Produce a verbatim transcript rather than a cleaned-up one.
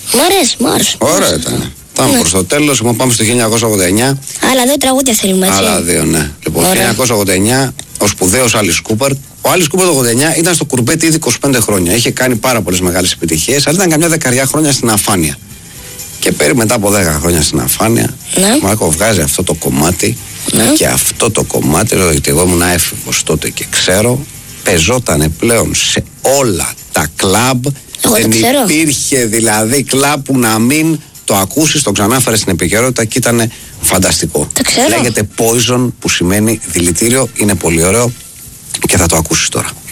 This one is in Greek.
Μ' αρέσει, μ' άρεσε. Ωραία ήταν. Πάμε προς το τέλος, λοιπόν, πάμε στο χίλια εννιακόσια ογδόντα εννιά. Άλλα δύο τραγούδια θέλουμε, έτσι. Άλλα δύο, ναι. Λοιπόν, Ωραία. χίλια εννιακόσια ογδόντα εννιά, ο σπουδαίος Άλις Κούπερ. Ο Άλις Κούπερ το ογδόντα εννιά ήταν στο κουρπέτι ήδη είκοσι πέντε χρόνια. Είχε κάνει πάρα πολλές μεγάλες επιτυχίες, αλλά ήταν καμιά δεκαριά χρόνια στην αφάνεια. Και πέρι μετά από δέκα χρόνια στην αφάνεια, Ναι. Μάρκο βγάζει αυτό το κομμάτι. Ναι. Και αυτό το κομμάτι, γιατί εγώ ήμουν έφηβος τότε και ξέρω, πεζότανε πλέον σε όλα τα κλαμπ. Εγώ Δεν το ξέρω. υπήρχε δηλαδή κλαμπ που να μην το ακούσεις, το ξανάφερε στην επικαιρότητα και ήταν φανταστικό. Το ξέρω. Λέγεται Poison, που σημαίνει δηλητήριο, είναι πολύ ωραίο και θα το ακούσεις τώρα.